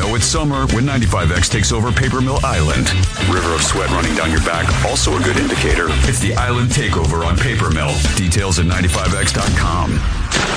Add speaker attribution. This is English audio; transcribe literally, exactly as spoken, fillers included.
Speaker 1: Now it's summer when ninety-five X takes over Paper Mill Island. River of sweat running down your back, also a good indicator. It's the Island Takeover on Paper Mill. Details at ninety-five X dot com.